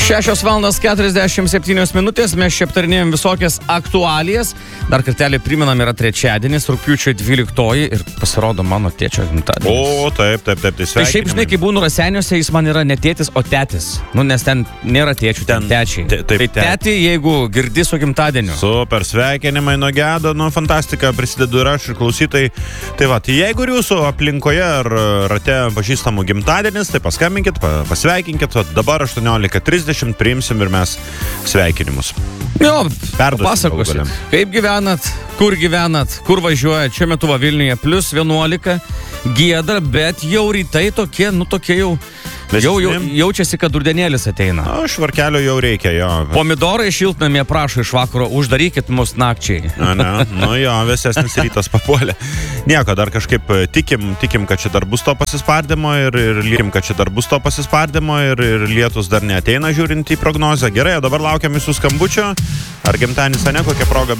6:47 mes čia aptarinėjom visokias aktualijas. Dar kartelį priminam, yra trečiadienis, rugpjūčio 12 ir pasirodo mano tėčio gimtadienis. O, taip, sveikinimai. Tai šiaip, žinai, kai būnu Raseiniuose, jis man yra ne tėtis, o tetis. Nu, nes ten nėra tėčių, ten tečiai. Tai teti, jeigu girdi su gimtadieniu. Super, sveikinimai nuo Gedo, nu, fantastika, prisidedu ir aš, ir klausytojai. Tai va, tai jeigu ir jūsų aplinkoje ar rate pažįstamų gimtadienis, tai paskambinkit, pasveikinkit. Dabar 18:30 priimsim ir mes sveikinimus. Jo, papasakosiu. Kaip gyvenat, kur važiuojat, šiuo metu va Vilniuje +11, giedra, bet jau rytai tokie, nu tokie jau jaučiasi, kad rudenėlis ateina. O, švarkelio jau reikia, jo. Pomidorai šiltnamie prašo iš vakaro, uždarykit mus nakčiai. Ne, nu jo, vėsesnis rytas papuolė. Nieko, dar kažkaip tikim, kad čia dar bus to pasispardymo ir likim, kad čia dar bus to pasispardymo ir lietus dar neateina žiūrint į prognozę. Gerai, dabar laukiam jūsų skambučio. Ar gimtadienis, ne, kokia proga